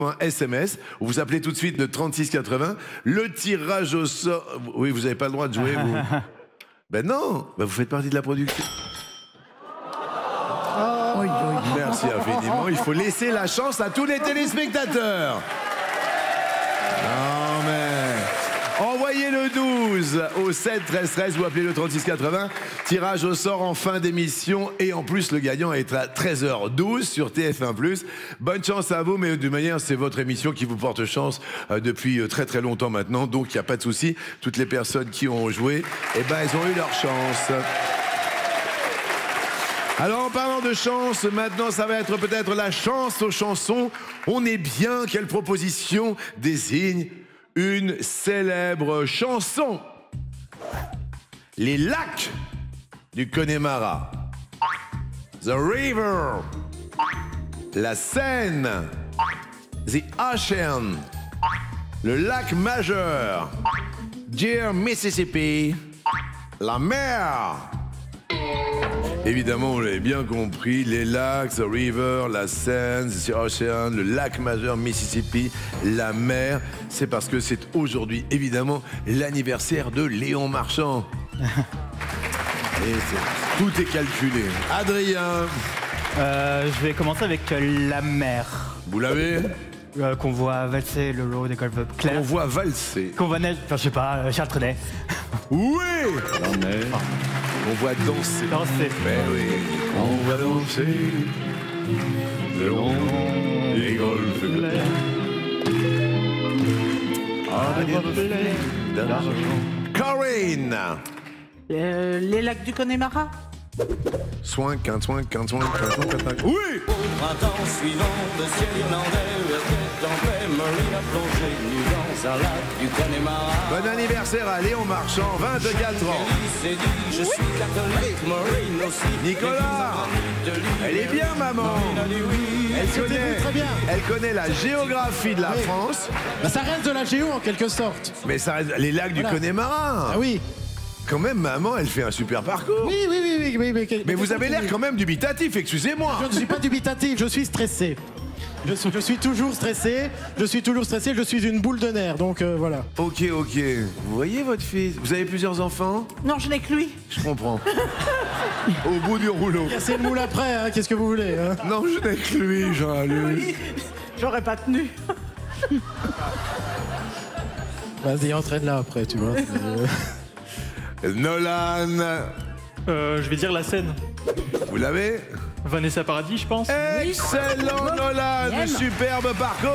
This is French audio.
SMS, vous appelez tout de suite le 3680, le tirage au sort... Oui, vous n'avez pas le droit de jouer, vous. Ben non, ben vous faites partie de la production. Merci infiniment, il faut laisser la chance à tous les téléspectateurs. Non mais... Envoyez le 12 au 7 13 13 ou appelez le 3680. Tirage au sort en fin d'émission et en plus le gagnant est à 13h12 sur TF1+. Bonne chance à vous, mais de manière c'est votre émission qui vous porte chance depuis très très longtemps maintenant, donc il n'y a pas de souci. Toutes les personnes qui ont joué, eh ben elles ont eu leur chance. Alors en parlant de chance, maintenant ça va être peut-être la chance aux chansons. On est bien, quelle proposition désigne une célèbre chanson. Les lacs du Connemara. The River. La Seine. The Ocean. Le lac majeur. Dear Mississippi. La mer. Évidemment, vous l'avez bien compris, les lacs, the river, la Seine, the Ocean, le lac majeur Mississippi, la mer, c'est parce que c'est aujourd'hui, évidemment, l'anniversaire de Léon Marchand. Et tout est calculé. Adrien. Je vais commencer avec la mer. Vous l'avez qu'on voit valser le lot des golfs clairs. On voit valser. Qu'on voit neige, enfin je sais pas, Charles Trenet. Oui. La mer. On voit danser. Danser. Mais oui. On voit danser. Le long des golfes clairs. Ah, des reflets d'argent. Corinne. Les lacs du Connemara. Soin, quinte. Oui. Au printemps suivant, le ciel irlandais était en paix, Marie a plongé nue dans un lac du Connemara. Bon anniversaire à Léon Marchand, 24 ans. s'est dit, je suis catholique, Maureen aussi. Nicolas, elle est bien maman. Elle connaît la géographie de la France. Bah, ça reste de la géo en quelque sorte. Mais ça reste les lacs du Connemara. Ah oui. Quand même, maman, elle fait un super parcours. Oui. Mais vous avez l'air quand même dubitatif, excusez-moi. Je ne suis pas dubitatif, je suis stressé. Je suis toujours stressé, je suis une boule de nerfs, donc voilà. Ok. Vous voyez votre fils? Vous avez plusieurs enfants? Non, je n'ai que lui. Je comprends. Au bout du rouleau. Casser le moule après, hein, qu'est-ce que vous voulez hein. Non, je n'ai que lui, Jean-Luc. Oui, j'aurais pas tenu. Vas-y, entraîne là après, tu vois. Nolan. Je vais dire la Seine. Vous l'avez? Vanessa Paradis, je pense. Excellent, Nolan. Superbe parcours.